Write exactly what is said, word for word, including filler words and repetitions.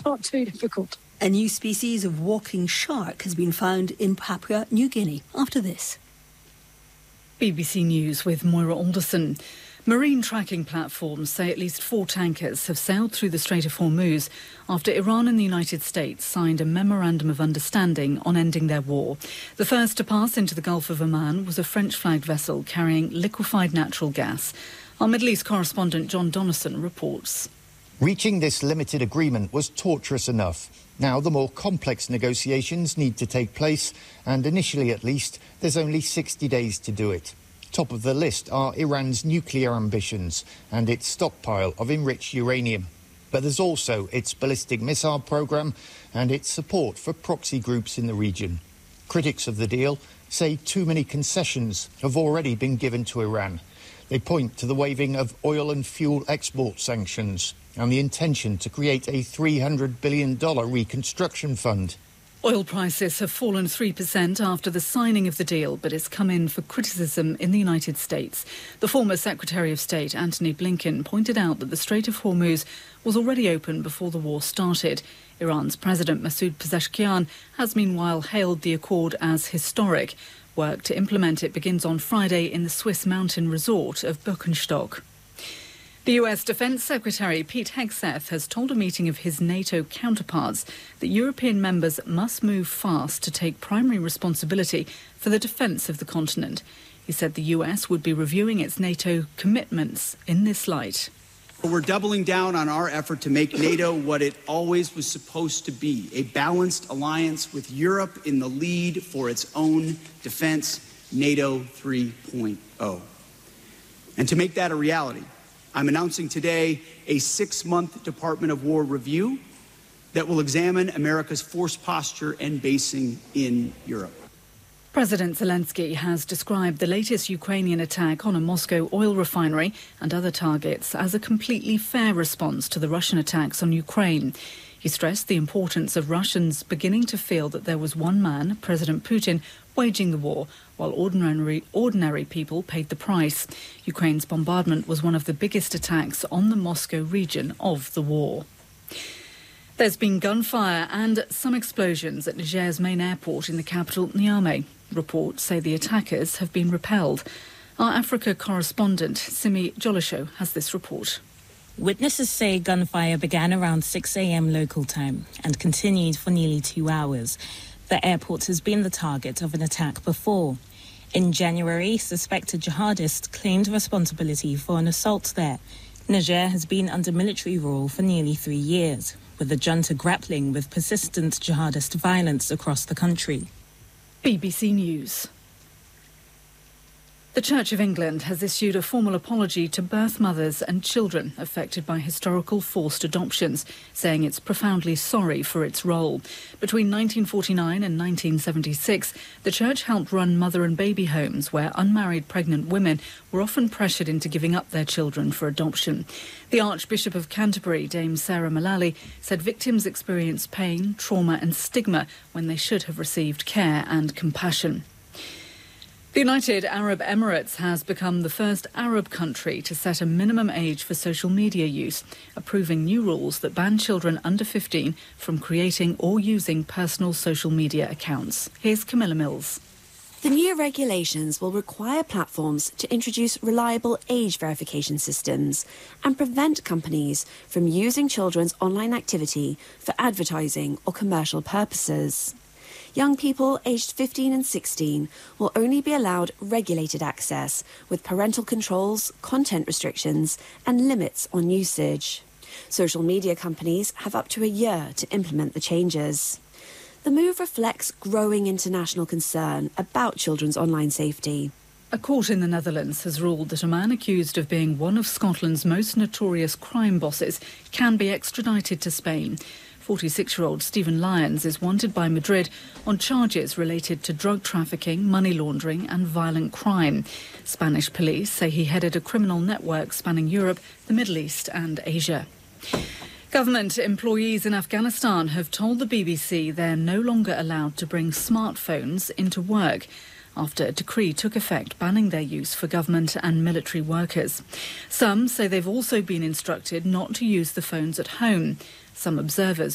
not too difficult. A new species of walking shark has been found in Papua New Guinea. After this. B B C News with Moira Alderson. Marine tracking platforms say at least four tankers have sailed through the Strait of Hormuz after Iran and the United States signed a memorandum of understanding on ending their war. The first to pass into the Gulf of Oman was a French-flagged vessel carrying liquefied natural gas. Our Middle East correspondent John Donison reports. Reaching this limited agreement was torturous enough. Now the more complex negotiations need to take place, and initially at least, there's only sixty days to do it. Top of the list are Iran's nuclear ambitions and its stockpile of enriched uranium. But there's also its ballistic missile program and its support for proxy groups in the region. Critics of the deal say too many concessions have already been given to Iran. They point to the waiving of oil and fuel export sanctions and the intention to create a three hundred billion dollars reconstruction fund. Oil prices have fallen three percent after the signing of the deal, but it's come in for criticism in the United States. The former Secretary of State, Antony Blinken, pointed out that the Strait of Hormuz was already open before the war started. Iran's President Masoud Pezeshkian has meanwhile hailed the accord as historic. Work to implement it begins on Friday in the Swiss mountain resort of Birkenstock. The U S Defence Secretary Pete Hegseth has told a meeting of his NATO counterparts that European members must move fast to take primary responsibility for the defence of the continent. He said the U S would be reviewing its NATO commitments in this light. We're doubling down on our effort to make NATO what it always was supposed to be, a balanced alliance with Europe in the lead for its own defence, NATO three point oh. And to make that a reality, I'm announcing today a six-month Department of War review that will examine America's force posture and basing in Europe. President Zelensky has described the latest Ukrainian attack on a Moscow oil refinery and other targets as a completely fair response to the Russian attacks on Ukraine. He stressed the importance of Russians beginning to feel that there was one man, President Putin, waging the war, while ordinary, ordinary people paid the price. Ukraine's bombardment was one of the biggest attacks on the Moscow region of the war. There's been gunfire and some explosions at Niger's main airport in the capital, Niamey. Reports say the attackers have been repelled. Our Africa correspondent, Simi Jolisho, has this report. Witnesses say gunfire began around six a.m. local time and continued for nearly two hours. The airport has been the target of an attack before. In January, suspected jihadists claimed responsibility for an assault there. Niger has been under military rule for nearly three years, with the junta grappling with persistent jihadist violence across the country. B B C News. The Church of England has issued a formal apology to birth mothers and children affected by historical forced adoptions, saying it's profoundly sorry for its role. Between nineteen forty-nine and nineteen seventy-six, the Church helped run mother and baby homes where unmarried pregnant women were often pressured into giving up their children for adoption. The Archbishop of Canterbury, Dame Sarah Mullally, said victims experience pain, trauma and stigma when they should have received care and compassion. The United Arab Emirates has become the first Arab country to set a minimum age for social media use, approving new rules that ban children under fifteen from creating or using personal social media accounts. Here's Camilla Mills. The new regulations will require platforms to introduce reliable age verification systems and prevent companies from using children's online activity for advertising or commercial purposes. Young people aged fifteen and sixteen will only be allowed regulated access with parental controls, content restrictions and limits on usage. Social media companies have up to a year to implement the changes. The move reflects growing international concern about children's online safety. A court in the Netherlands has ruled that a man accused of being one of Scotland's most notorious crime bosses can be extradited to Spain. forty-six-year-old Stephen Lyons is wanted by Madrid on charges related to drug trafficking, money laundering and violent crime. Spanish police say he headed a criminal network spanning Europe, the Middle East and Asia. Government employees in Afghanistan have told the B B C they're no longer allowed to bring smartphones into work after a decree took effect banning their use for government and military workers. Some say they've also been instructed not to use the phones at home. Some observers